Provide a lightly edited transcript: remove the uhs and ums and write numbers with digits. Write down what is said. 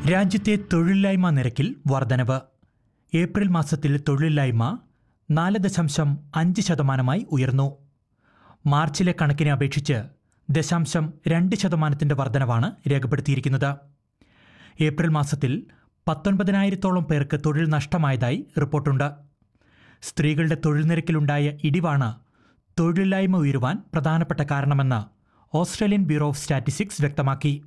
രാജ്യത്തെ തൊഴിലില്ലായ്മ നിരക്കിൽ വർധനവ്. ഏപ്രിൽ മാസത്തിൽ തൊഴിലില്ലായ്മ 4.5% ഉയർന്നു. മാർച്ചിലെ കണക്കിനെ അപേക്ഷിച്ച് 0.2% വർധനവാണ് രേഖപ്പെടുത്തിയിരിക്കുന്നത്. ഏപ്രിൽ മാസത്തിൽ 19,000-ഓളം പേർക്ക് തൊഴിൽ നഷ്ടമായതായി റിപ്പോർട്ടുണ്ട്. സ്ത്രീകളുടെ തൊഴിൽ നിരക്കിലുണ്ടായ ഇടിവാണ് തൊഴിലില്ലായ്മ ഉയരുവാൻ പ്രധാനപ്പെട്ട കാരണമെന്ന് ഓസ്ട്രേലിയൻ ബ്യൂറോ ഓഫ് സ്റ്റാറ്റിസ്റ്റിക്സ് വ്യക്തമാക്കി.